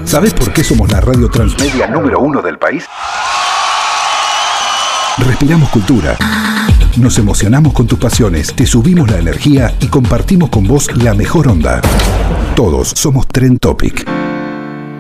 ¿Sabés por qué somos la radio transmedia número 1 del país? Respiramos cultura. Nos emocionamos con tus pasiones, te subimos la energía y compartimos con vos la mejor onda. Todos somos Trend Topic.